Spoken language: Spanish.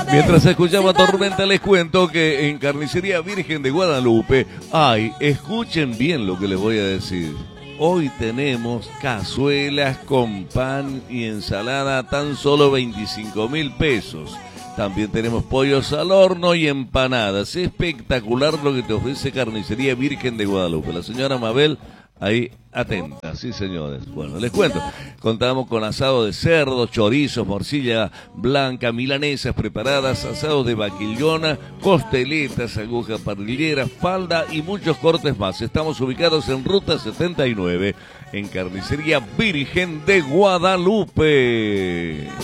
Mientras escuchaba Tormenta, les cuento que en Carnicería Virgen de Guadalupe escuchen bien lo que les voy a decir. Hoy tenemos cazuelas con pan y ensalada a tan solo 25.000 pesos. También tenemos pollos al horno y empanadas. Espectacular lo que te ofrece Carnicería Virgen de Guadalupe. La señora Mabel ahí atenta, sí señores. Bueno, les cuento, contamos con asado de cerdo, chorizos, morcilla blanca, milanesas preparadas, asados de vaquillona, costeletas, aguja parrillera, falda y muchos cortes más. Estamos ubicados en Ruta 79, en Carnicería Virgen de Guadalupe.